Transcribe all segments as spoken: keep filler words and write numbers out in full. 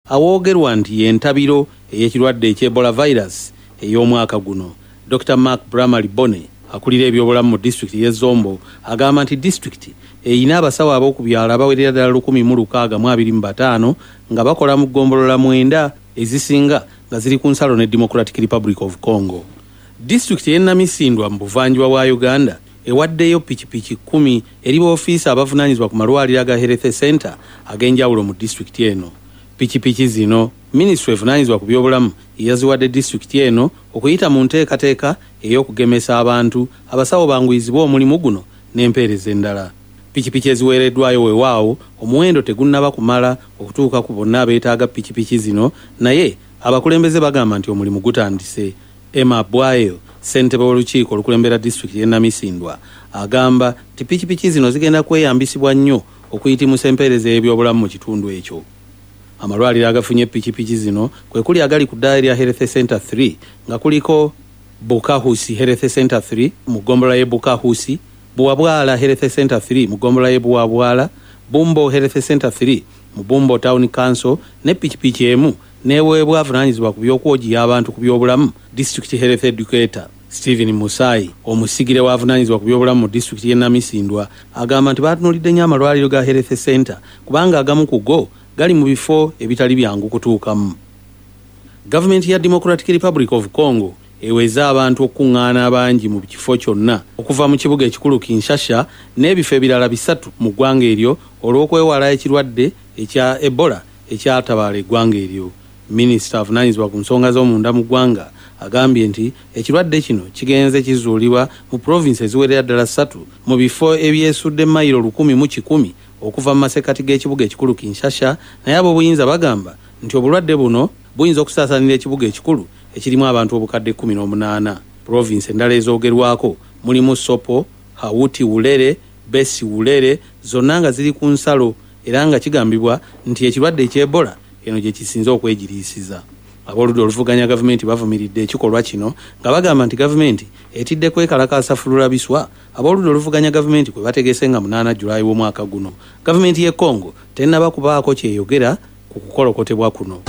awoogerwa nti yentabiro ey'ekirwadde eky'Ebola virus ey'omwaka guno. Doctor Mark Bramley Bone akulira ebyobulamu mu disitulikiti y'e Zombo agamba nti disitulikiti eyina abasawo ab'okubyala abawerera ddala lukumi mu lukaaga mu abiri mu bataano nga bakola mu ggombolola mwenda ezisinga nga ziri ku nsalo ne Democratic Republic of Congo. Disitulikiti y'e Namisindwa mu buvanjuba bwa Uganda ewaddeyo pikipiki kumi eri b'ofiisa abavunaanyizibwa ku malwaliro aga Health Center ag'enjawulo mu disitulikiti eno. Pikipiki zino Ministry evunaanyizibwa ku byobulamu yaziwadde disitulikiti eno okuyita mu nteekateeka ey'okugemesa abantu abasawo banguyizibwa omulimu guno n'empeereza endala. Pikipiki eziweereddwayo weewaawo omuwendo tegunnaba kumala okutuuka ku bonna abeetaaga pikipiki zino, naye abakulembeze bagamba nti omulimu gutandise. Emma Bwayo, ssentebe w'olukiiko olukulembera disitulikiti y'e Namisindwa, agamba nti pikipiki zino zigenda kweyambisibwa nnyo okuyitimusa empeereza y'ebyobulamu mu kitundu ekyo. Amalwaliro agafunye pikipiki zino kwe kuli agali ku ddaala lya Health Center three nga kuliko Bukahusi Health Center three mu ggombolola y'e Bukahusi, Buwabwala Health Center three mu ggombolola y'e Buwabwala, Bumbo Health Center three mu Bumbo Town Council ne pikipiki emu neeweebwa avunaanyizibwa ku by'okwogiya abantu ku byobulamu District Health Educator Stephen Musai, omusigire w'avunaanyizibwa ku byobulamu mu disitulikiti y'e Namisindwa, agamba nti baatunuulidde nnyo amalwaliro ga Health Center kubanga agamu ku go gali mu bifo ebitali byangu kutuukamu. Gavumenti ya Democratic Republic of Congo eweza abantu okuŋŋaana abangi mu kifo kyonna okuva mu kibuga ekikulu Kinshasa n'ebifo ebirala bisatu mu ggwanga eryo olw'okwewala ekirwadde ekya Ebola ekyatabaala eggwanga eryo. Minisita avunaanyizibwa ku nsonga z'omunda mu ggwanga agambye nti ekirwadde kino kigenze kizuulibwa mu provinsi eziwerera ddala ssatu mu bifo ebyesudde mayiro lukumi mu kikumi okuva mu masekati g'ekibuga ekikulu Kinshasa, naye ab'obuyinza bagamba nti obulwadde buno buyinza okusaasaanira ekibuga ekikulu ekirimu abantu obukadde kkumi n'omunaana. Provinsi endala ezoogerwako mulimu Sopo, Hawuti Wulere, Besi Wulere, zonna nga ziri ku nsalo era nga kigambibwa nti ekirwadde eky'Ebola eno gye kisinze okwegiriisiza. Ab'oludda oluvuganya gavumenti bavumiridde ekikolwa kino nga bagamba nti gavumenti etidde kwekalakaasa fulula biswa ab'oludda oluvuganya gavumenti kwe bategese nga munaana Julayi w'omwaka guno. Gavumenti y'e Congo tennaba kubaako kyeyogera ku kukolokotebwa kuno.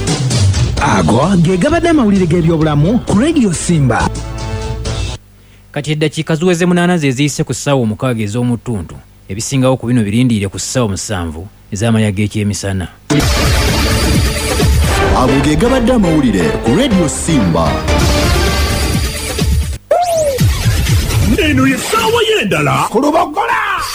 Ago ge gabadde amawulire g'ebyobulamu ku Radio Simba. Kati eddakiika ziweze munaana ze ziyise ku ssaawa omukaaga ez'omutundu, ebisingawo ku bino birindiire ku ssaawa musanvu ez'amalya g'ekyemisana. Ago ge gabadde amawulire ku Radio Simba. Neno ye ssaawa y'endala ku lubaga